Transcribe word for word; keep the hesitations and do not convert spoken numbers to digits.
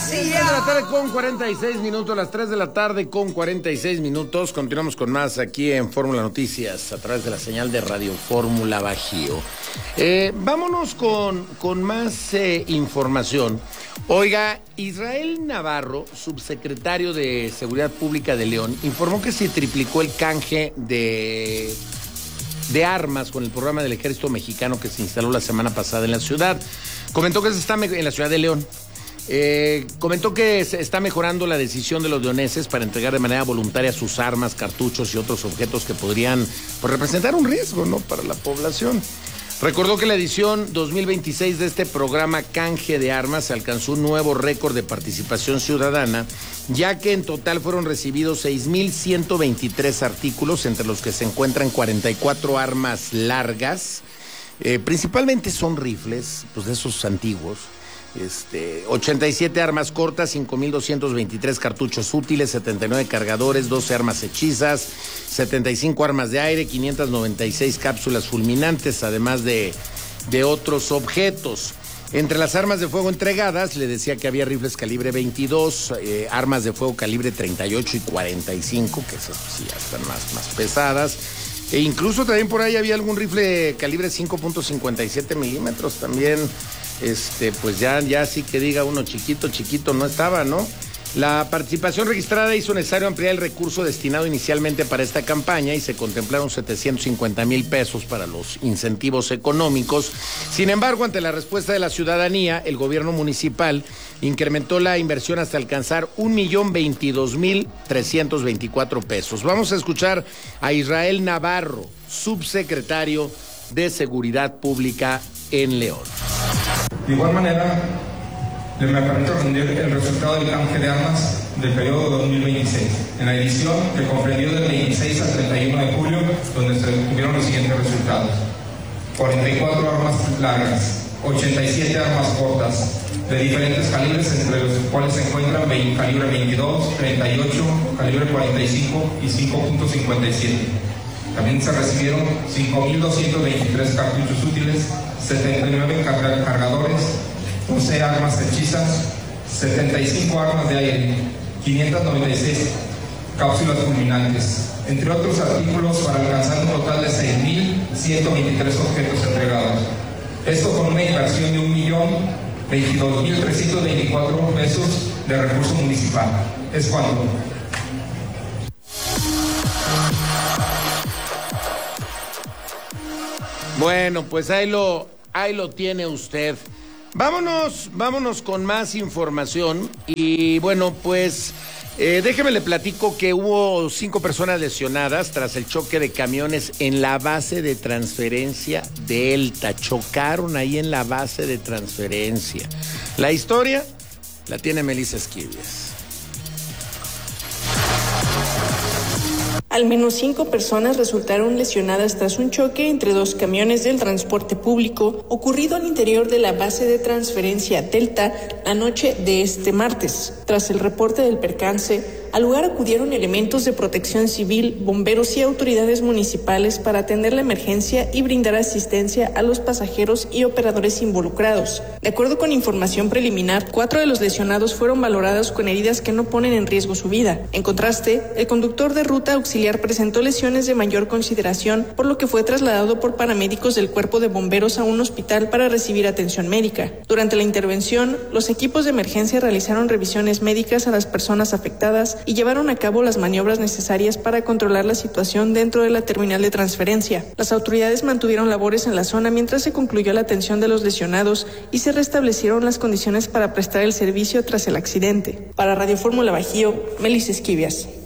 tres de la tarde con cuarenta y seis minutos, las tres de la tarde con cuarenta y seis minutos. Continuamos con más aquí en Fórmula Noticias a través de la señal de Radio Fórmula Bajío. Eh, vámonos con, con más eh, información. Oiga, Israel Navarro, subsecretario de Seguridad Pública de León, informó que se triplicó el canje de, de armas con el programa del Ejército Mexicano que se instaló la semana pasada en la ciudad. Comentó que se está en la ciudad de León. Eh, comentó que se está mejorando la decisión de los leoneses para entregar de manera voluntaria sus armas, cartuchos y otros objetos que podrían pues, representar un riesgo, ¿no?, para la población. Recordó que la edición dos mil veintiséis de este programa Canje de Armas alcanzó un nuevo récord de participación ciudadana, ya que en total fueron recibidos seis mil ciento veintitrés artículos, entre los que se encuentran cuarenta y cuatro armas largas, eh, principalmente son rifles, pues de esos antiguos, Este, ochenta y siete armas cortas, cinco mil doscientos veintitrés cartuchos útiles, setenta y nueve cargadores, doce armas hechizas, setenta y cinco armas de aire, quinientas noventa y seis cápsulas fulminantes, además de, de otros objetos. Entre las armas de fuego entregadas, le decía que había rifles calibre veintidós, eh, armas de fuego calibre treinta y ocho y cuarenta y cinco, que esas pues, sí ya están más, más pesadas. E incluso también por ahí había algún rifle calibre cinco punto cincuenta y siete milímetros también. Este, pues ya, ya sí que diga uno chiquito, chiquito no estaba, ¿no? La participación registrada hizo necesario ampliar el recurso destinado inicialmente para esta campaña y se contemplaron setecientos cincuenta mil pesos para los incentivos económicos. Sin embargo, ante la respuesta de la ciudadanía, el gobierno municipal incrementó la inversión hasta alcanzar un millón veintidós mil trescientos veinticuatro pesos. Vamos a escuchar a Israel Navarro, subsecretario de Seguridad Pública en León. De igual manera, me permito rendir el resultado del canje de armas del periodo dos mil veintiséis, en la edición que comprendió del veintiséis al treinta y uno de julio, donde se obtuvieron los siguientes resultados: cuarenta y cuatro armas largas, ochenta y siete armas cortas, de diferentes calibres, entre los cuales se encuentran calibre veintidós, treinta y ocho, calibre cuarenta y cinco y cinco punto cincuenta y siete. También se recibieron cinco mil doscientos veintitrés cartuchos útiles, setenta y nueve car- cargadores, once armas hechizas, setenta y cinco armas de aire, quinientas noventa y seis cápsulas fulminantes, entre otros artículos, para alcanzar un total de seis mil ciento veintitrés objetos entregados. Esto con una inversión de un millón veintidós mil trescientos veinticuatro pesos de recurso municipal. Es cuanto. Bueno, pues ahí lo, ahí lo tiene usted. Vámonos, vámonos con más información. Y bueno, pues eh, déjeme le platico que hubo cinco personas lesionadas tras el choque de camiones en la base de transferencia Delta. Chocaron ahí en la base de transferencia. La historia la tiene Melissa Esquivias. Al menos cinco personas resultaron lesionadas tras un choque entre dos camiones del transporte público ocurrido al interior de la base de transferencia Delta la noche de este martes. Tras el reporte del percance, al lugar acudieron elementos de protección civil, bomberos y autoridades municipales para atender la emergencia y brindar asistencia a los pasajeros y operadores involucrados. De acuerdo con información preliminar, cuatro de los lesionados fueron valorados con heridas que no ponen en riesgo su vida. En contraste, el conductor de ruta auxiliar presentó lesiones de mayor consideración, por lo que fue trasladado por paramédicos del Cuerpo de Bomberos a un hospital para recibir atención médica. Durante la intervención, los equipos de emergencia realizaron revisiones médicas a las personas afectadas y llevaron a cabo las maniobras necesarias para controlar la situación dentro de la terminal de transferencia. Las autoridades mantuvieron labores en la zona mientras se concluyó la atención de los lesionados y se restablecieron las condiciones para prestar el servicio tras el accidente. Para Radio Fórmula Bajío, Melissa Esquivias.